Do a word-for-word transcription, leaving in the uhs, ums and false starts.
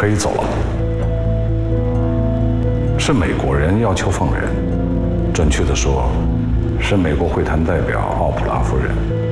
可以走了。是美国人要求放人，准确地说，是美国会谈代表奥普拉夫人。